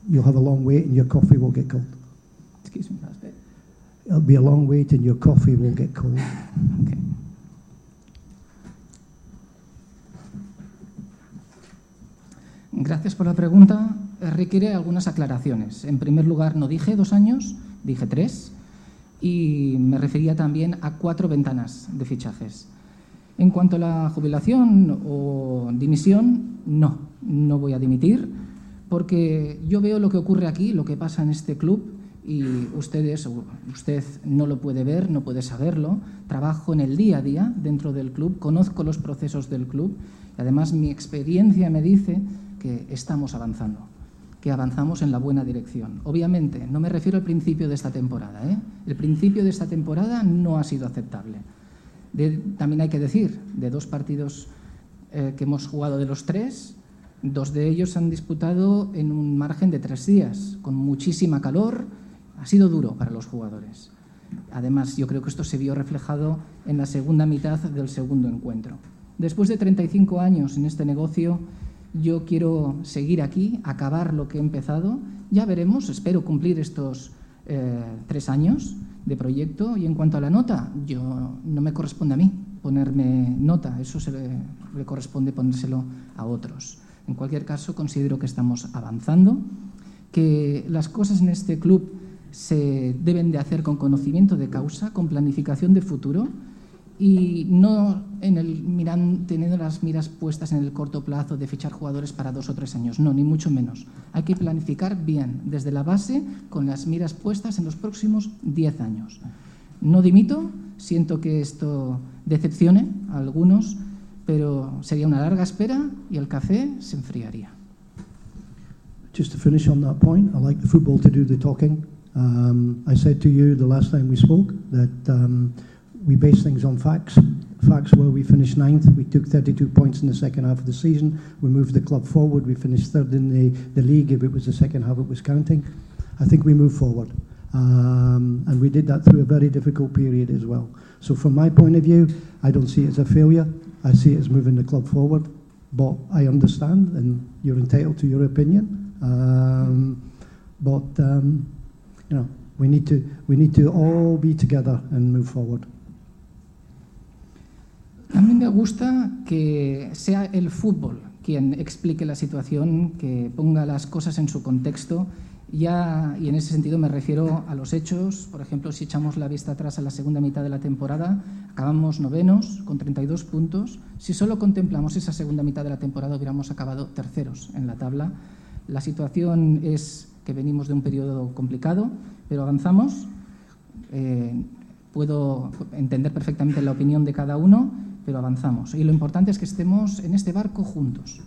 you'll have a long wait and your coffee will get cold. Excuse me, last bit. It'll be a long wait and your coffee will get cold. Okay. Gracias por la pregunta. Requiere algunas aclaraciones. En primer lugar, no dije 2 años, dije 3. Y me refería también a 4 ventanas de fichajes. En cuanto a la jubilación o dimisión, no voy a dimitir, porque yo veo lo que ocurre aquí, lo que pasa en este club, y usted no lo puede ver, no puede saberlo. Trabajo en el día a día dentro del club, conozco los procesos del club, y además mi experiencia me dice que estamos avanzando, que avanzamos en la buena dirección. Obviamente, no me refiero al principio de esta temporada, ¿eh? El principio de esta temporada no ha sido aceptable. También hay que decir, de 2 partidos que hemos jugado de los 3, 2 de ellos se han disputado en un margen de 3 días, con muchísima calor. Ha sido duro para los jugadores. Además, yo creo que esto se vio reflejado en la segunda mitad del segundo encuentro. Después de 35 años en este negocio, yo quiero seguir aquí, acabar lo que he empezado. Ya veremos, espero cumplir estos 3 años de proyecto. Y en cuanto a la nota, no me corresponde a mí ponerme nota, eso le corresponde ponérselo a otros. En cualquier caso, considero que estamos avanzando, que las cosas en este club se deben de hacer con conocimiento de causa, con planificación de futuro, y no teniendo las miras puestas en el corto plazo de fichar jugadores para 2 o 3 años. No, ni mucho menos. Hay que planificar bien, desde la base, con las miras puestas en los próximos 10 años. No dimito, siento que esto decepcione a algunos, pero sería una larga espera y el café se enfriaría. Just to finish on that point, I like the football to do the talking. I said to you the last time we spoke that we base things on facts. Facts were we finished 9th, we took 32 points in the second half of the season, we moved the club forward, we finished 3rd in the league if it was the second half it was counting. I think we moved forward. And we did that through a very difficult period as well. So from my point of view, I don't see it as a failure. I see it as moving the club forward. But I understand, and you're entitled to your opinion. We need to all be together and move forward. A mí me gusta que sea el fútbol quien explique la situación, que ponga las cosas en su contexto. Y en ese sentido me refiero a los hechos. Por ejemplo, si echamos la vista atrás a la segunda mitad de la temporada, acabamos 9º con 32 puntos. Si solo contemplamos esa segunda mitad de la temporada, hubiéramos acabado 3º en la tabla. La situación es que venimos de un periodo complicado, pero avanzamos. Puedo entender perfectamente la opinión de cada uno, pero avanzamos. Y lo importante es que estemos en este barco juntos.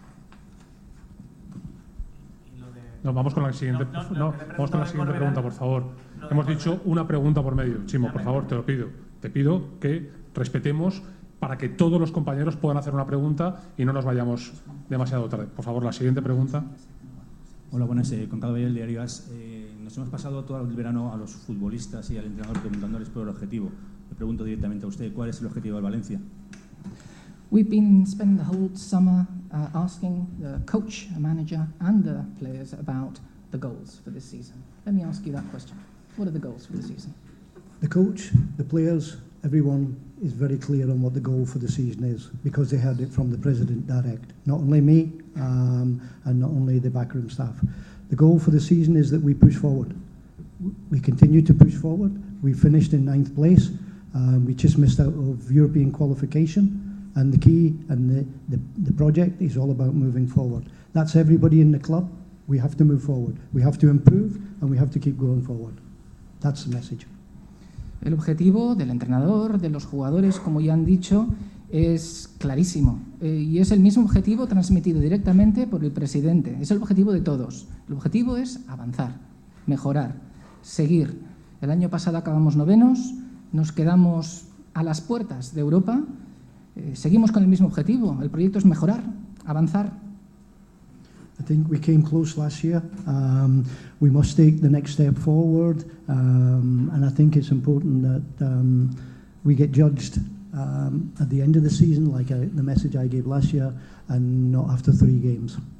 No, vamos con la siguiente, vamos con la siguiente pregunta, por favor. Hemos dicho una pregunta por medio. Chimo, por favor, te lo pido. Te pido que respetemos para que todos los compañeros puedan hacer una pregunta y no nos vayamos demasiado tarde. Por favor, la siguiente pregunta. Hola, buenas. Contado del diario AS. Nos hemos pasado todo el verano a los futbolistas y al entrenador preguntándoles por el objetivo. Le pregunto directamente a usted, ¿cuál es el objetivo del Valencia? We've been spending the whole summer asking the coach, the manager and the players about the goals for this season. Let me ask you that question. What are the goals for the season? The coach, the players, everyone is very clear on what the goal for the season is because they heard it from the president direct. Not only me and not only the backroom staff. The goal for the season is that we push forward. We continue to push forward. We finished in 9th place. We just missed out of European qualification. And the key and the project is all about moving forward. That's everybody in the club. We have to move forward. We have to improve and we have to keep going forward. That's the message. El objetivo del entrenador, de los jugadores, como ya han dicho, es clarísimo. Y es el mismo objetivo transmitido directamente por el presidente. Es el objetivo de todos. El objetivo es avanzar, mejorar, seguir. El año pasado acabamos 9º, nos quedamos a las puertas de Europa. Seguimos con el mismo objetivo. El proyecto es mejorar, avanzar. I think we came close last year. We must take the next step forward, and I think it's important that we get judged at the end of the season, like the message I gave last year, and not after 3 games.